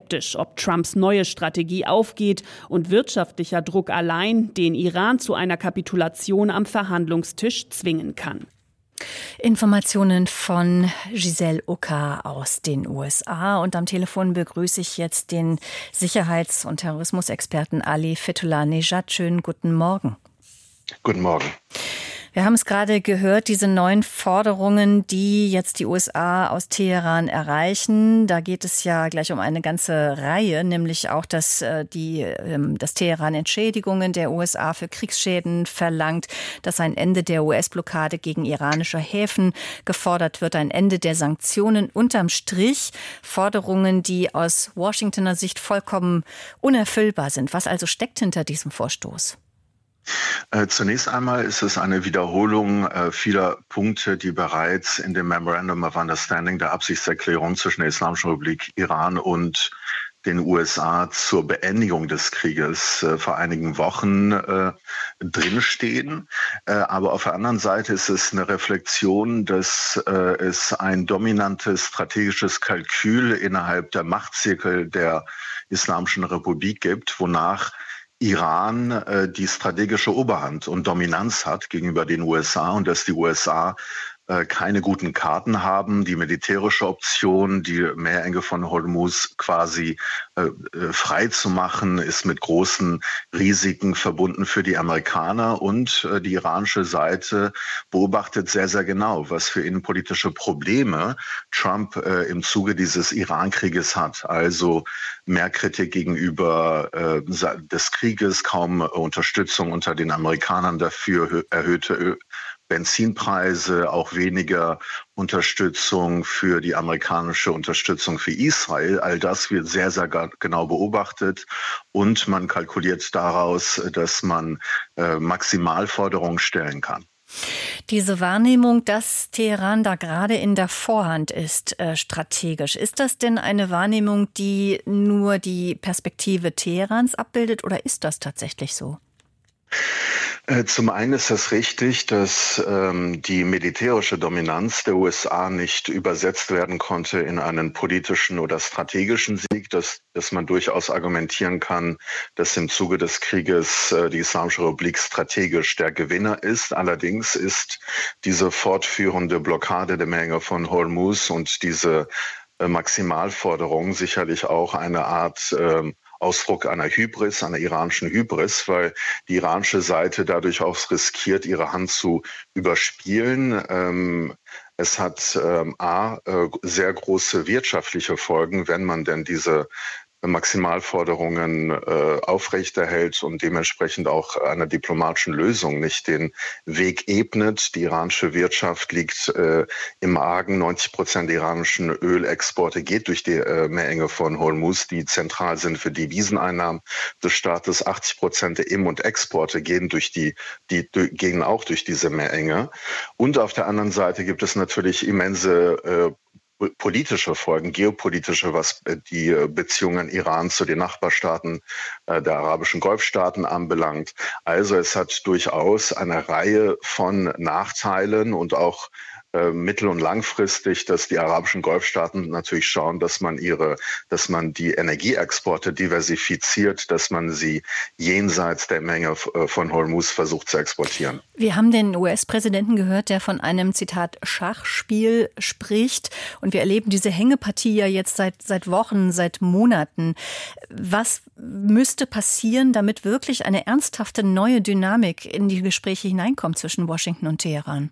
skeptisch, ob Trumps neue Strategie aufgeht und wirtschaftlicher Druck allein den Iran zu einer Kapitulation am Verhandlungstisch zwingen kann. Informationen von Giselle Ucker aus den USA. Und am Telefon begrüße ich jetzt den Sicherheits- und Terrorismusexperten Ali Fethullah Nejad. Schönen guten Morgen. Guten Morgen. Wir haben es gerade gehört, diese neuen Forderungen, die jetzt die USA aus Teheran erreichen. Da geht es ja gleich um eine ganze Reihe, nämlich auch, dass Teheran Entschädigungen der USA für Kriegsschäden verlangt, dass ein Ende der US-Blockade gegen iranische Häfen gefordert wird, ein Ende der Sanktionen. Unterm Strich Forderungen, die aus Washingtoner Sicht vollkommen unerfüllbar sind. Was also steckt hinter diesem Vorstoß? Zunächst einmal ist es eine Wiederholung vieler Punkte, die bereits in dem Memorandum of Understanding, der Absichtserklärung zwischen der Islamischen Republik Iran und den USA zur Beendigung des Krieges vor einigen Wochen drinstehen. Aber auf der anderen Seite ist es eine Reflexion, dass es ein dominantes strategisches Kalkül innerhalb der Machtzirkel der Islamischen Republik gibt, wonach Iran die strategische Oberhand und Dominanz hat gegenüber den USA und dass die USA keine guten Karten haben, die militärische Option, die Meerenge von Hormuz quasi frei zu machen, ist mit großen Risiken verbunden für die Amerikaner. Und die iranische Seite beobachtet sehr, sehr genau, was für innenpolitische Probleme Trump im Zuge dieses Iran-Krieges hat. Also mehr Kritik gegenüber des Krieges, kaum Unterstützung unter den Amerikanern dafür, erhöhte Benzinpreise, auch weniger Unterstützung für die amerikanische Unterstützung für Israel. All das wird sehr, sehr genau beobachtet und man kalkuliert daraus, dass man Maximalforderungen stellen kann. Diese Wahrnehmung, dass Teheran da gerade in der Vorhand ist, strategisch, ist das denn eine Wahrnehmung, die nur die Perspektive Teherans abbildet oder ist das tatsächlich so? Zum einen ist es richtig, dass die militärische Dominanz der USA nicht übersetzt werden konnte in einen politischen oder strategischen Sieg, dass man durchaus argumentieren kann, dass im Zuge des Krieges die Islamische Republik strategisch der Gewinner ist. Allerdings ist diese fortführende Blockade der Meerenge von Hormuz und diese Maximalforderung sicherlich auch eine Art Ausdruck einer Hybris, einer iranischen Hybris, weil die iranische Seite dadurch auch riskiert, ihre Hand zu überspielen. Es hat sehr große wirtschaftliche Folgen, wenn man denn diese Maximalforderungen aufrechterhält und dementsprechend auch einer diplomatischen Lösung nicht den Weg ebnet. Die iranische Wirtschaft liegt im Argen. 90% der iranischen Ölexporte geht durch die Meerenge von Hormuz, die zentral sind für die Deviseneinnahmen des Staates. 80% der Im- und Exporte gehen gehen auch durch diese Meerenge. Und auf der anderen Seite gibt es natürlich immense politische Folgen, geopolitische, was die Beziehungen Iran zu den Nachbarstaaten der arabischen Golfstaaten anbelangt. Also es hat durchaus eine Reihe von Nachteilen und auch mittel- und langfristig, dass die arabischen Golfstaaten natürlich schauen, dass man die Energieexporte diversifiziert, dass man sie jenseits der Menge von Hormuz versucht zu exportieren. Wir haben den US-Präsidenten gehört, der von einem, Zitat, Schachspiel spricht. Und wir erleben diese Hängepartie ja jetzt seit Wochen, seit Monaten. Was müsste passieren, damit wirklich eine ernsthafte neue Dynamik in die Gespräche hineinkommt zwischen Washington und Teheran?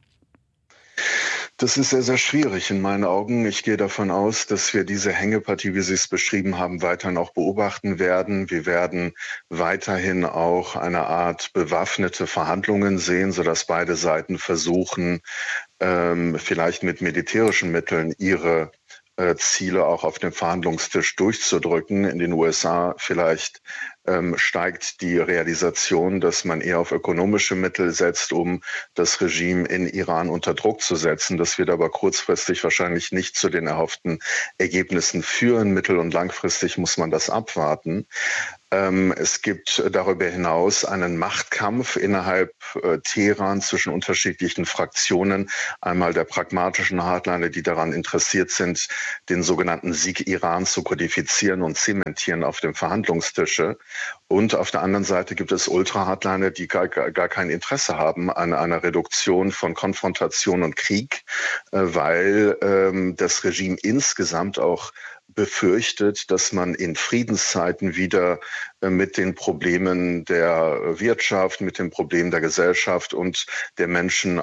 Das ist sehr, sehr schwierig in meinen Augen. Ich gehe davon aus, dass wir diese Hängepartie, wie Sie es beschrieben haben, weiterhin auch beobachten werden. Wir werden weiterhin auch eine Art bewaffnete Verhandlungen sehen, sodass beide Seiten versuchen, vielleicht mit militärischen Mitteln ihre Ziele auch auf dem Verhandlungstisch durchzudrücken. In den USA vielleicht steigt die Realisation, dass man eher auf ökonomische Mittel setzt, um das Regime in Iran unter Druck zu setzen. Das wird aber kurzfristig wahrscheinlich nicht zu den erhofften Ergebnissen führen. Mittel- und langfristig muss man das abwarten. Es gibt darüber hinaus einen Machtkampf innerhalb Teherans zwischen unterschiedlichen Fraktionen. Einmal der pragmatischen Hardliner, die daran interessiert sind, den sogenannten Sieg Irans zu kodifizieren und zementieren auf dem Verhandlungstische. Und auf der anderen Seite gibt es Ultra-Hardliner, die gar kein Interesse haben an einer Reduktion von Konfrontation und Krieg, weil das Regime insgesamt auch befürchtet, dass man in Friedenszeiten wieder mit den Problemen der Wirtschaft, mit den Problemen der Gesellschaft und der Menschen,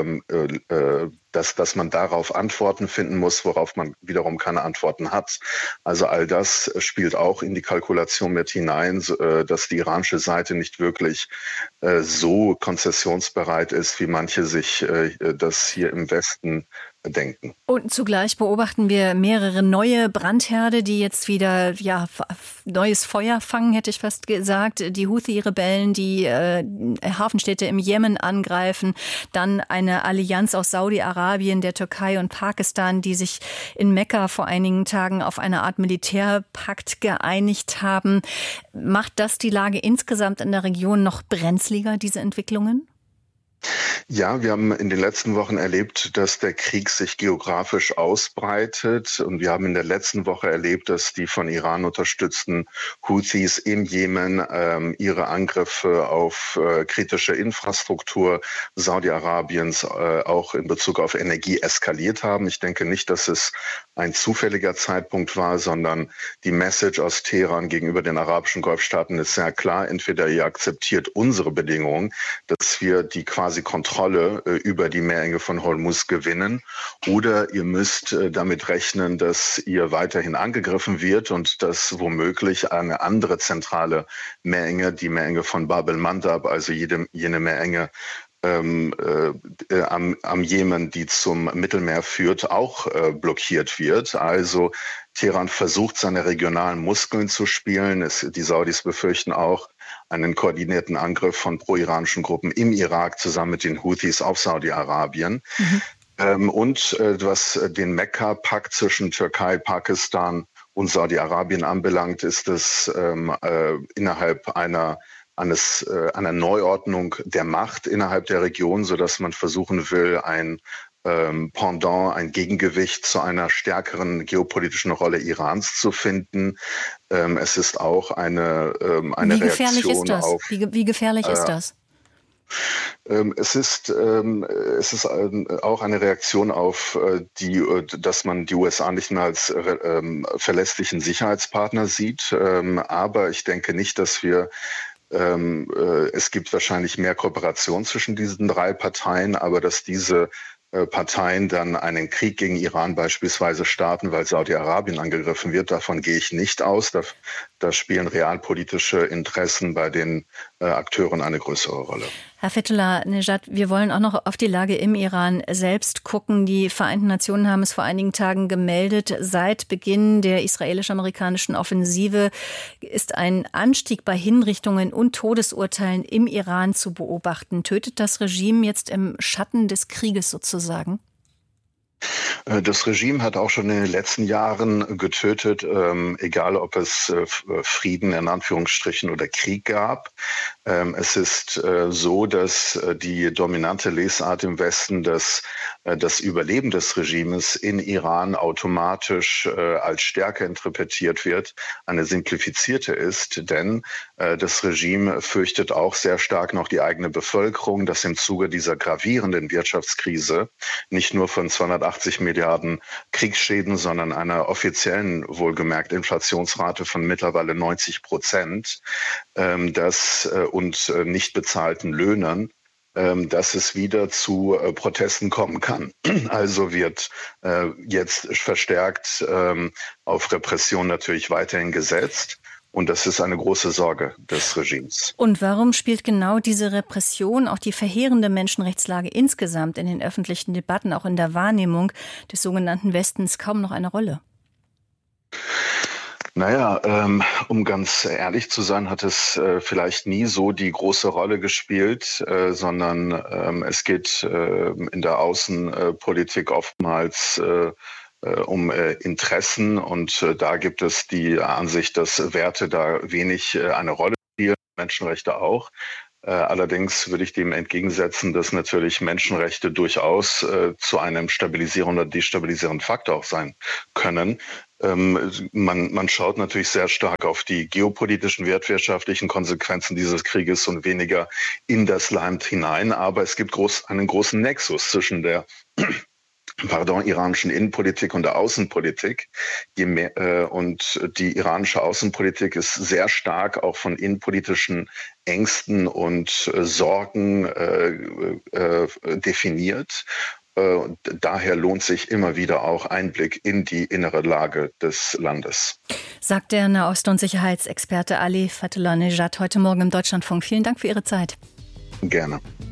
dass man darauf Antworten finden muss, worauf man wiederum keine Antworten hat. Also all das spielt auch in die Kalkulation mit hinein, dass die iranische Seite nicht wirklich so konzessionsbereit ist, wie manche sich das hier im Westen denken. Und zugleich beobachten wir mehrere neue Brandherde, die jetzt wieder neues Feuer fangen, hätte ich fast gesagt. Die Houthi-Rebellen, die Hafenstädte im Jemen angreifen. Dann eine Allianz aus Saudi-Arabien, der Türkei und Pakistan, die sich in Mekka vor einigen Tagen auf eine Art Militärpakt geeinigt haben. Macht das die Lage insgesamt in der Region noch brenzliger, diese Entwicklungen? Ja, wir haben in den letzten Wochen erlebt, dass der Krieg sich geografisch ausbreitet. Und wir haben in der letzten Woche erlebt, dass die von Iran unterstützten Houthis im Jemen ihre Angriffe auf kritische Infrastruktur Saudi-Arabiens auch in Bezug auf Energie eskaliert haben. Ich denke nicht, dass es ein zufälliger Zeitpunkt war, sondern die Message aus Teheran gegenüber den arabischen Golfstaaten ist sehr klar. Entweder ihr akzeptiert unsere Bedingungen, dass wir die quasi Kontrolle über die Meerenge von Hormuz gewinnen, oder ihr müsst damit rechnen, dass ihr weiterhin angegriffen wird und dass womöglich eine andere zentrale Meerenge, die Meerenge von Bab el-Mandab, also jene Meerenge am Jemen, die zum Mittelmeer führt, auch blockiert wird. Also Teheran versucht, seine regionalen Muskeln zu spielen. Die Saudis befürchten auch einen koordinierten Angriff von pro-iranischen Gruppen im Irak zusammen mit den Houthis auf Saudi-Arabien. Und was den Mekka-Pakt zwischen Türkei, Pakistan und Saudi-Arabien anbelangt, ist es innerhalb einer Neuordnung der Macht innerhalb der Region, sodass man versuchen will, ein Pendant, ein Gegengewicht zu einer stärkeren geopolitischen Rolle Irans zu finden. Es ist auch eine Wie gefährlich Reaktion ist das? auf... Wie gefährlich ist das? Es ist auch eine Reaktion auf dass man die USA nicht mehr als verlässlichen Sicherheitspartner sieht. Aber ich denke nicht, dass es gibt wahrscheinlich mehr Kooperation zwischen diesen drei Parteien, aber dass diese Parteien dann einen Krieg gegen Iran beispielsweise starten, weil Saudi-Arabien angegriffen wird, davon gehe ich nicht aus. Da spielen realpolitische Interessen bei den Akteuren eine größere Rolle. Herr Fethullah Nejad, wir wollen auch noch auf die Lage im Iran selbst gucken. Die Vereinten Nationen haben es vor einigen Tagen gemeldet. Seit Beginn der israelisch-amerikanischen Offensive ist ein Anstieg bei Hinrichtungen und Todesurteilen im Iran zu beobachten. Tötet das Regime jetzt im Schatten des Krieges sozusagen? Das Regime hat auch schon in den letzten Jahren getötet, egal ob es Frieden in Anführungsstrichen oder Krieg gab. Es ist so, dass die dominante Lesart im Westen, dass das Überleben des Regimes in Iran automatisch als Stärke interpretiert wird, eine simplifizierte ist. Denn das Regime fürchtet auch sehr stark noch die eigene Bevölkerung, dass im Zuge dieser gravierenden Wirtschaftskrise nicht nur von 280 Milliarden Kriegsschäden, sondern einer offiziellen, wohlgemerkt, Inflationsrate von mittlerweile 90%, und nicht bezahlten Löhnen, dass es wieder zu Protesten kommen kann. Also wird jetzt verstärkt auf Repression natürlich weiterhin gesetzt. Und das ist eine große Sorge des Regimes. Und warum spielt genau diese Repression, auch die verheerende Menschenrechtslage insgesamt in den öffentlichen Debatten, auch in der Wahrnehmung des sogenannten Westens kaum noch eine Rolle? Naja, um ganz ehrlich zu sein, hat es vielleicht nie so die große Rolle gespielt, sondern es geht in der Außenpolitik oftmals Interessen und da gibt es die Ansicht, dass Werte da wenig eine Rolle spielen, Menschenrechte auch. Allerdings würde ich dem entgegensetzen, dass natürlich Menschenrechte durchaus zu einem stabilisierenden oder destabilisierenden Faktor auch sein können. Man schaut natürlich sehr stark auf die geopolitischen, wertwirtschaftlichen Konsequenzen dieses Krieges und weniger in das Land hinein. Aber es gibt einen großen Nexus zwischen der iranischen Innenpolitik und der Außenpolitik. Und die iranische Außenpolitik ist sehr stark auch von innenpolitischen Ängsten und Sorgen definiert. Daher lohnt sich immer wieder auch Einblick in die innere Lage des Landes. Sagt der Nahost- und Sicherheitsexperte Ali Fatullah Nejad heute Morgen im Deutschlandfunk. Vielen Dank für Ihre Zeit. Gerne.